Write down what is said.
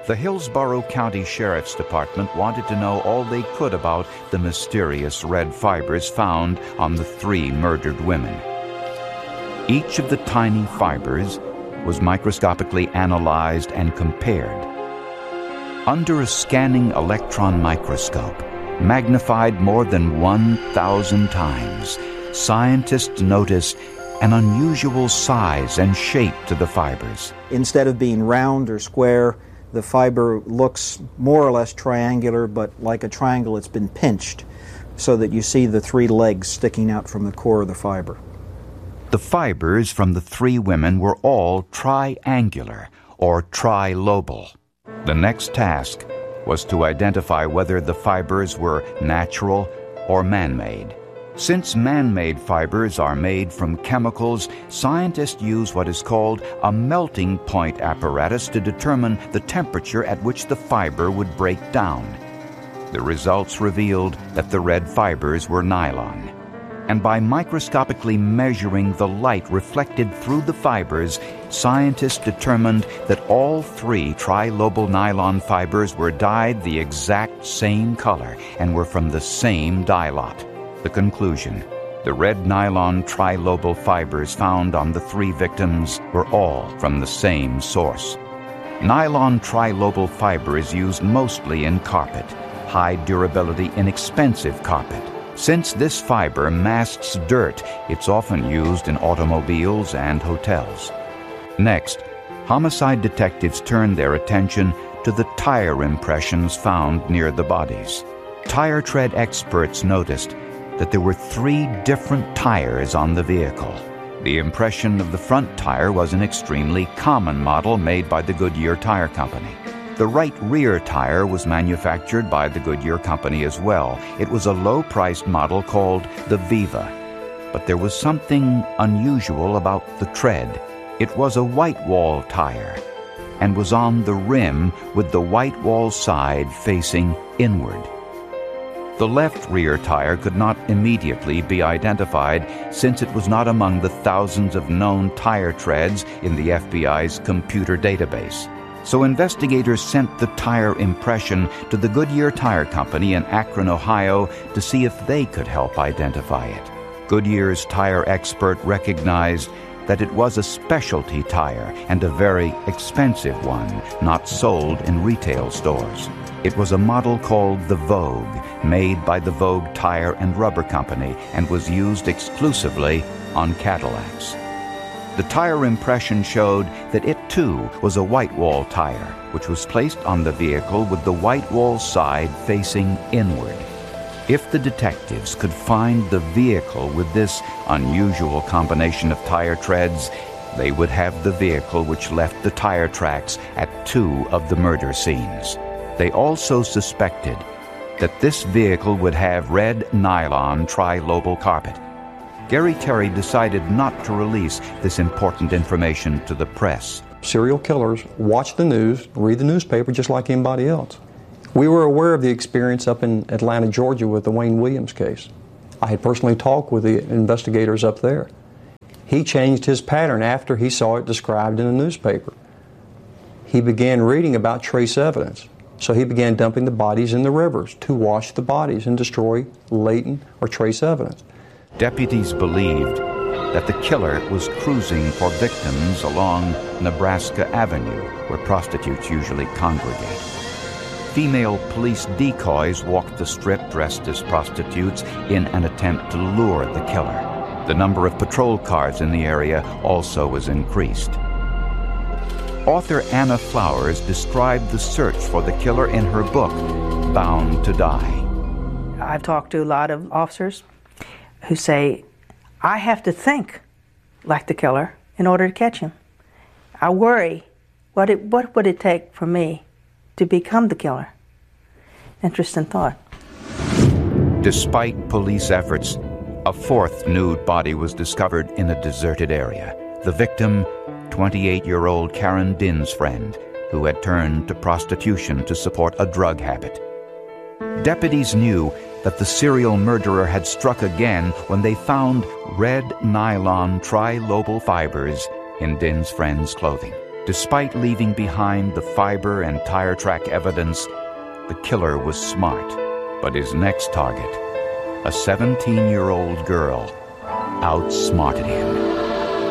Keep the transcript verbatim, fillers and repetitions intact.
The Hillsborough County Sheriff's Department wanted to know all they could about the mysterious red fibers found on the three murdered women. Each of the tiny fibers was microscopically analyzed and compared. Under a scanning electron microscope, magnified more than one thousand times, scientists noticed an unusual size and shape to the fibers. Instead of being round or square, the fiber looks more or less triangular, but like a triangle it's been pinched, so that you see the three legs sticking out from the core of the fiber. The fibers from the three women were all triangular or trilobal. The next task was to identify whether the fibers were natural or man-made. Since man-made fibers are made from chemicals, scientists use what is called a melting point apparatus to determine the temperature at which the fiber would break down. The results revealed that the red fibers were nylon. And by microscopically measuring the light reflected through the fibers, scientists determined that all three trilobal nylon fibers were dyed the exact same color and were from the same dye lot. The conclusion: the red nylon trilobal fibers found on the three victims were all from the same source. Nylon trilobal fiber is used mostly in carpet, high durability, inexpensive carpet. Since this fiber masks dirt, it's often used in automobiles and hotels. Next, homicide detectives turned their attention to the tire impressions found near the bodies. Tire tread experts noticed that there were three different tires on the vehicle. The impression of the front tire was an extremely common model made by the Goodyear Tire Company. The right rear tire was manufactured by the Goodyear Company as well. It was a low-priced model called the Viva. But there was something unusual about the tread. It was a white wall tire and was on the rim with the white wall side facing inward. The left rear tire could not immediately be identified since it was not among the thousands of known tire treads in the F B I's computer database. So investigators sent the tire impression to the Goodyear Tire Company in Akron, Ohio, to see if they could help identify it. Goodyear's tire expert recognized that it was a specialty tire and a very expensive one, not sold in retail stores. It was a model called the Vogue, made by the Vogue Tire and Rubber Company, and was used exclusively on Cadillacs. The tire impression showed that it too was a white wall tire, which was placed on the vehicle with the white wall side facing inward. If the detectives could find the vehicle with this unusual combination of tire treads, they would have the vehicle which left the tire tracks at two of the murder scenes. They also suspected that this vehicle would have red nylon trilobal carpet. Gary Terry decided not to release this important information to the press. Serial killers watch the news, read the newspaper just like anybody else. We were aware of the experience up in Atlanta, Georgia with the Wayne Williams case. I had personally talked with the investigators up there. He changed his pattern after he saw it described in a newspaper. He began reading about trace evidence. So he began dumping the bodies in the rivers to wash the bodies and destroy latent or trace evidence. Deputies believed that the killer was cruising for victims along Nebraska Avenue, where prostitutes usually congregate. Female police decoys walked the strip dressed as prostitutes in an attempt to lure the killer. The number of patrol cars in the area also was increased. Author Anna Flowers described the search for the killer in her book, Bound to Die. I've talked to a lot of officers who say, I have to think like the killer in order to catch him. I worry, what, it, what would it take for me to become the killer? Interesting thought. Despite police efforts, a fourth nude body was discovered in a deserted area. The victim, twenty-eight-year-old Karen Dinsfriend, who had turned to prostitution to support a drug habit. Deputies knew that the serial murderer had struck again when they found red nylon trilobal fibers in Dinsfriend's clothing. Despite leaving behind the fiber and tire track evidence, the killer was smart. But his next target, a seventeen-year-old girl, outsmarted him.